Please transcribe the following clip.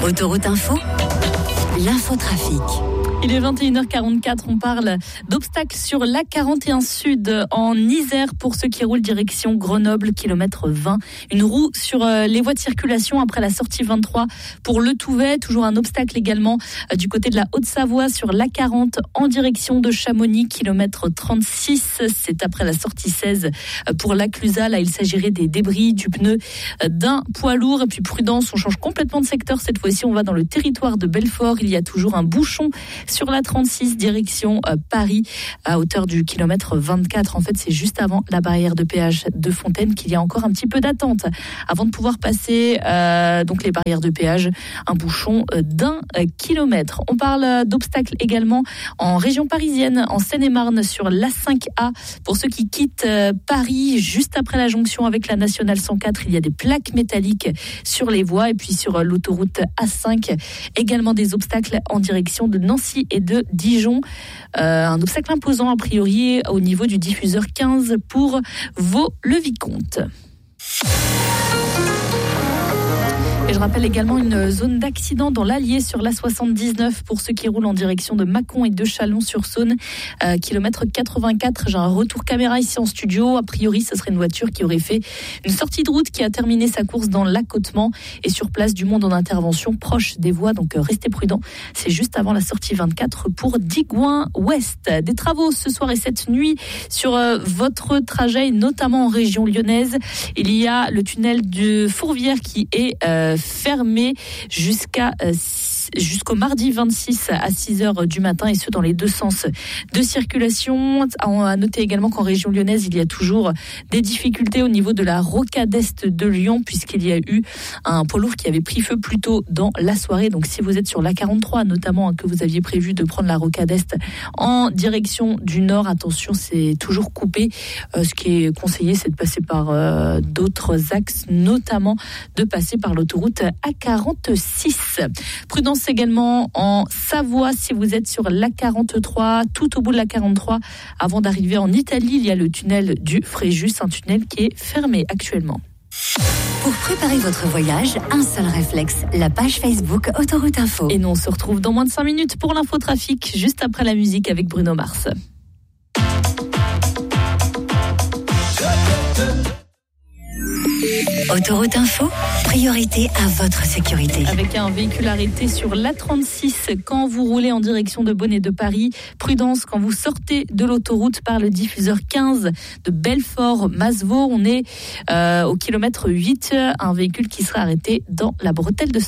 Autoroute Info, l'infotrafic. Il est 21h44, on parle d'obstacles sur l'A41 Sud en Isère pour ceux qui roulent direction Grenoble, kilomètre 20. Une roue sur les voies de circulation après la sortie 23 pour Le Touvet. Toujours un obstacle également du côté de la Haute-Savoie sur l'A40 en direction de Chamonix, kilomètre 36. C'est après la sortie 16 pour la Clusaz. Là, il s'agirait des débris du pneu d'un poids lourd. Et puis prudence, on change complètement de secteur. Cette fois-ci, on va dans le territoire de Belfort. Il y a toujours un bouchon sur la 36 direction Paris à hauteur du kilomètre 24. En fait, c'est juste avant la barrière de péage de Fontaine qu'il y a encore un petit peu d'attente avant de pouvoir passer donc les barrières de péage, un bouchon d'1 kilomètre. On parle d'obstacles également en région parisienne, en Seine-et-Marne sur l'A5A. Pour ceux qui quittent Paris, juste après la jonction avec la nationale 104, il y a des plaques métalliques sur les voies et puis sur l'autoroute A5, également des obstacles en direction de Nancy et de Dijon. Un obstacle imposant a priori au niveau du diffuseur 15 pour Vaux-le-Vicomte. Et je rappelle également une zone d'accident dans l'Allier sur l'A79 pour ceux qui roulent en direction de Mâcon et de Chalon-sur-Saône, kilomètre 84. J'ai un retour caméra ici en studio. A priori, ce serait une voiture qui aurait fait une sortie de route qui a terminé sa course dans l'accotement. Et sur place, du monde en intervention proche des voies. Donc restez prudents. C'est juste avant la sortie 24 pour Digoin-Ouest. Des travaux ce soir et cette nuit sur votre trajet, notamment en région lyonnaise. Il y a le tunnel de Fourvière qui est fermé jusqu'au mardi 26 à 6h du matin et ce dans les deux sens de circulation. À noter également qu'en région lyonnaise, il y a toujours des difficultés au niveau de la rocade est de Lyon puisqu'il y a eu un poids lourd qui avait pris feu plus tôt dans la soirée. Donc si vous êtes sur l'A43 notamment, que vous aviez prévu de prendre la rocade est en direction du nord, attention, c'est toujours coupé. Ce qui est conseillé, c'est de passer par d'autres axes, notamment de passer par l'autoroute A46. Prudence également en Savoie si vous êtes sur l'A43, tout au bout de l'A43 avant d'arriver en Italie, il y a le tunnel du Fréjus, un tunnel qui est fermé actuellement. Pour préparer votre voyage, un seul réflexe, la page Facebook Autoroute Info. Et nous on se retrouve dans moins de 5 minutes pour l'infotrafic, juste après la musique avec Bruno Mars. Autoroute Info, priorité à votre sécurité. Avec un véhicule arrêté sur l'A36 quand vous roulez en direction de Bonn et de Paris. Prudence quand vous sortez de l'autoroute par le diffuseur 15 de Belfort-Masevaux. On est au kilomètre 8, un véhicule qui sera arrêté dans la bretelle de